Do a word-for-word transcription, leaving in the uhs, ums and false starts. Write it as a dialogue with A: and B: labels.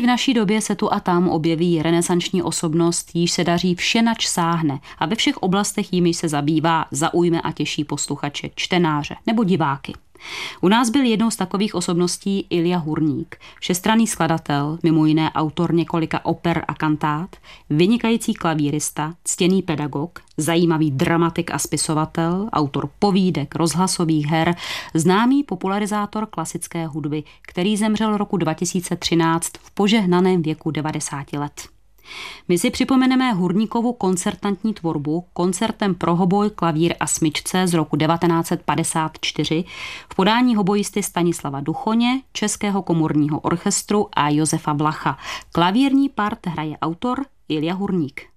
A: v naší době se tu a tam objeví renesanční osobnost, jíž se daří vše, nač sáhne, a ve všech oblastech jimiž se zabývá, zaujme a těší posluchače, čtenáře nebo diváky. U nás byl jednou z takových osobností Ilja Hurník, všestranný skladatel, mimo jiné autor několika oper a kantát, vynikající klavírista, ctěný pedagog, zajímavý dramatik a spisovatel, autor povídek, rozhlasových her, známý popularizátor klasické hudby, který zemřel roku dva tisíce třináct v požehnaném věku devadesáti let. My si připomeneme Hurníkovu koncertantní tvorbu koncertem pro hoboj, klavír a smyčce z roku devatenáct set padesát čtyři v podání hobojisty Stanislava Duchoně, Českého komorního orchestru a Josefa Vlacha. Klavírní part hraje autor Ilja Hurník.